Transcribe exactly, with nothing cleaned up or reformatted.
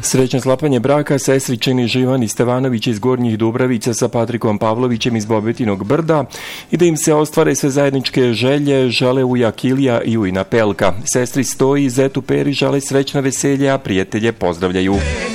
Srećno sklapanje braka sestričini Živani Stevanović iz Gornjih Dubravica sa Patrikom Pavlovićem iz Bobetinog Brda i da im se ostvare sve zajedničke želje, žele uja Kilija i ujna Pelka. Sestri Stoji i zetu Peri žele srećna veselja, a prijatelje pozdravljaju.